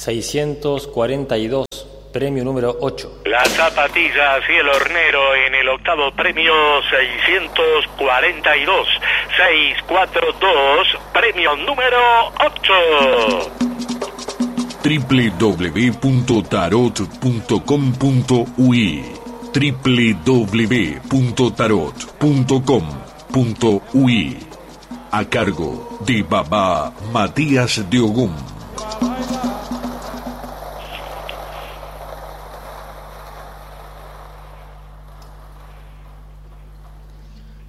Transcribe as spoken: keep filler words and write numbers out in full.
seiscientos cuarenta y dos, premio número ocho. Las zapatillas y el hornero en el octavo premio seiscientos cuarenta y dos. seiscientos cuarenta y dos, premio número ocho. doble u doble u doble u punto tarot punto com punto u i doble u doble u doble u punto tarot punto com punto u i a cargo de Baba Matías de Ogún.